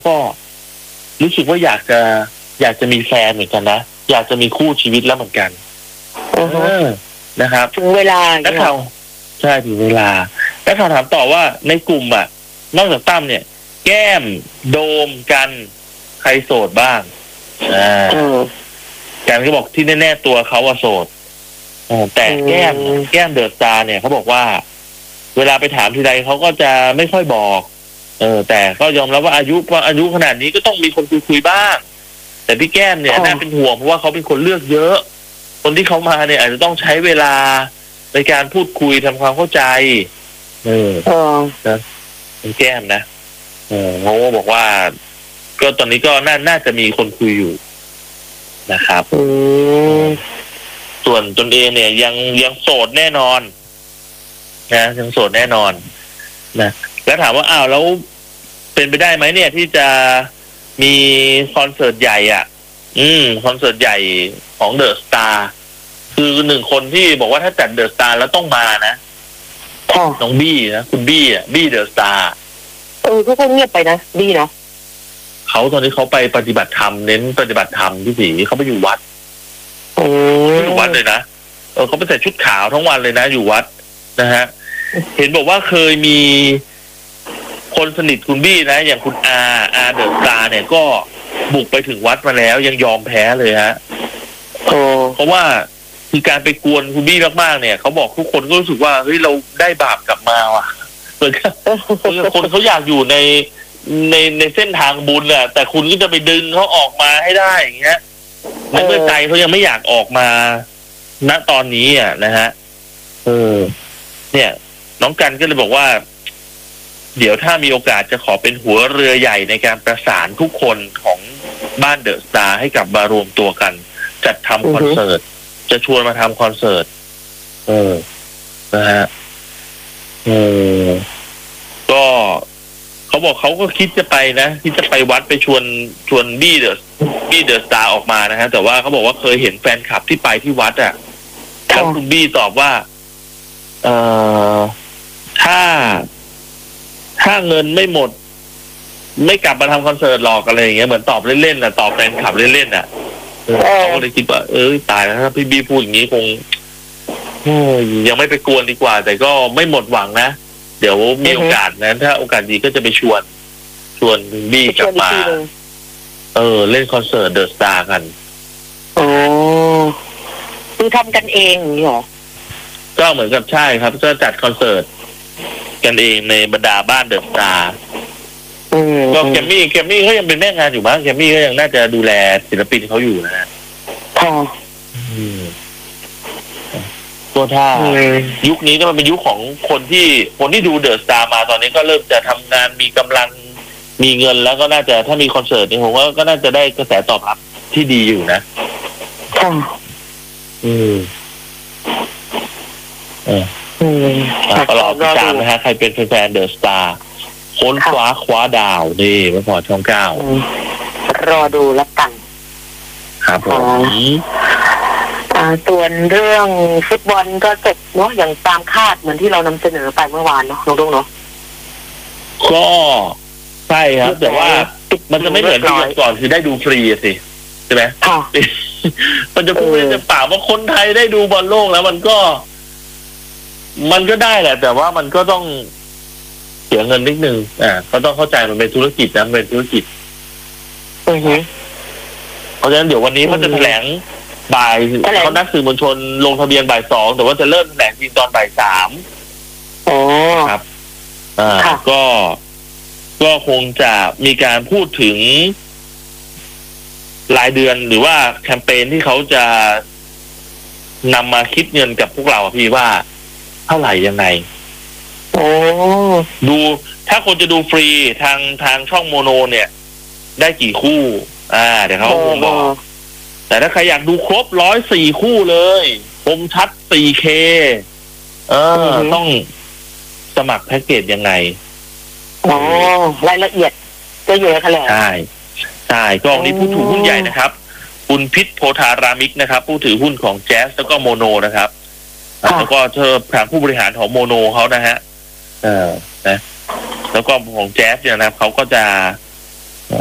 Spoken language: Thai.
ก็รู้สึกว่าอยากจะมีแฟนเหมือนกันนะอยากจะมีคู่ชีวิตแล้วเหมือนกันนะครับถึงเวลานักข่าวใช่ถึงเวลานักข่าวถามต่อว่าในกลุ่มนอกจากตั้มเนี่ยแก้มโดมกันใครโสดบ้างกันก็บอกที่แน่ๆตัวเขาโสดแต่แก้มเดอะสตาร์เนี่ยเขาบอกว่าเวลาไปถามทีไรเขาก็จะไม่ค่อยบอกแต่ก็ยอมรับว่าอายุขนาดนี้ก็ต้องมีคนคุยบ้างแต่พี่แก้มเนี่ยน่าเป็นห่วงเพราะว่าเขาเป็นคนเลือกเยอะคนที่เขามาเนี่ยอาจจะต้องใช้เวลาในการพูดคุยทำความเข้าใจนะพี่แก้มนะเขาบอกว่าก็ตอนนี้ก็น่าจะมีคนคุยอยู่นะครับส่วนตนเองเนี่ยยังโสดแน่นอนนะยังโสดแน่นอนนะแล้วถามว่าอ้าวแล้วเป็นไปได้ไหมเนี่ยที่จะมีคอนเสิร์ตใหญ่คอนเสิร์ตใหญ่ของเดอะสตาร์คือหนึ่งคนที่บอกว่าถ้าจัดเดอะสตาร์แล้วต้องมานะน้องบี้นะคุณบี้บี้เดอะสตาร์ก็เงียบไปนะบี้เนาะเขาตอนนี้เขาไปปฏิบัติธรรมเน้นปฏิบัติธรรมที่สีเขาไปอยู่วัดอยู่วัดเลยนะเขาไปใส่ชุดขาวทั้งวันเลยนะอยู่วัดนะฮะเห็นบอกว่าเคยมีคนสนิทคุณบี้นะอย่างคุณอาเดอะสตาร์เนี่ยก็บุกไปถึงวัดมาแล้วยังยอมแพ้เลยฮะเพราะว่าคือการไปกวนคุณบี้มากๆเนี่ยเขาบอกทุกคนก็รู้สึกว่าเฮ้ยเราได้บาปกลับมาว่ะเหมือนคนเขาอยากอยู่ในเส้นทางบุญแหละแต่คุณก็จะไปดึงเขาออกมาให้ได้อย่างเงี้ยในเมื่อใจเขายังไม่อยากออกมาณตอนนี้นะฮะเนี่ยน้องกันก็เลยบอกว่าเดี๋ยวถ้ามีโอกาสจะขอเป็นหัวเรือใหญ่ในการประสานทุกคนของบ้านเดอะสตาร์ให้กลับมารวมตัวกันจัดทำคอนเสิร์ตจะชวนมาทำคอนเสิร์ตนะฮะก็เขาบอกเขาก็คิดจะไปนะคิดจะไปวัดไปชวนบี้เดอะสตาร์ออกมานะฮะแต่ว่าเขาบอกว่าเคยเห็นแฟนคลับที่ไปที่วัดแล้วคุณบี้ตอบว่าถ้าเงินไม่หมดไม่กลับมาทำคอนเสิร์ตหรอกอะไรอย่างเงี้ยเหมือนตอบเล่นๆตอบแฟนคลับเล่นๆเขาก็เลยคิดว่าตายแล้วถ้าพี่บี้พูดอย่างนี้คงยังไม่ไปกวนดีกว่าแต่ก็ไม่หมดหวังนะเดี๋ยวมีโอกาสนะถ้าโอกาสดีก็จะไปชวนบี้กลับมาเล่นคอนเสิร์ตเดอะสตาร์กันคือทำกันเองเหรอก็เหมือนกับใช่ครับก็จัดคอนเสิร์ตกันเองในบรรดาบ้านเดอะสตาร์ก็แกมมี่เขายังเป็นแม่งานอยู่มั้งแกมมี่ก็ยังน่าจะดูแลศิลปินเขาอยู่นะฮะตัวถ้ายุคนี้ก็มันเป็นยุคของคนที่ดูเดอะสตาร์มาตอนนี้ก็เริ่มจะทำงานมีกำลังมีเงินแล้วก็น่าจะถ้ามีคอนเสิร์ตนี่ผมว่าก็น่าจะได้กระแสตอบรับที่ดีอยู่นะก็รอติดตามนะฮะใครเป็นแฟนเดอะสตาร์ค้นคว้าดาวนี่เมื่อก่อนช่อง9 รอดูแล้วกันครับผมส่วนเรื่องฟุตบอลก็จบเนาะอย่างตามคาดเหมือนที่เรานำเสนอไปเมื่อวานเนาะน้องดุ้งเนาะก็ใช่ครับแต่ว่ามันจะไม่เหมือนที่ก่อนคือได้ดูฟรีสิใช่ไหมมันจะพูดได้เปล่าว่าคนไทยได้ดูบอลโลกแล้วมันก็ได้แหละแต่ว่ามันก็ต้องเสียเงินนิดนึงก็ต้องเข้าใจมันเป็นธุรกิจนะเป็นธุรกิจเพราะฉะนั้นเดี๋ยววันนี้เขาจะแถลงบ่ายเขานัดสื่อมวลชนลงทะเบียนบ่าย2แต่ว่าจะเริ่มแถลงจริงตอนบ่าย3ครับก็คงจะมีการพูดถึงรายเดือนหรือว่าแคมเปญที่เขาจะนำมาคิดเงินกับพวกเราพี่ว่าเท่าไหร่ยังไงดูถ้าคนจะดูฟรีทางช่องโมโนเนี่ยได้กี่คู่เดี๋ยวเขาคงบอกแต่ถ้าใครอยากดูครบ104คู่เลยคมชัด 4K ต้องสมัครแพ็กเกจยังไงรายละเอียดก็เยอะขนาดใช่กองนี้ผู้ถือหุ้นใหญ่นะครับคุณพิษโพธารามิกนะครับผู้ถือหุ้นของแจ๊สแล้วก็โมโนนะครับแล้วก็เธอทางผู้บริหารของโมโนเขานะฮะนะแล้วก็ของแจ๊สเนี่ยนะครับเขาก็จะ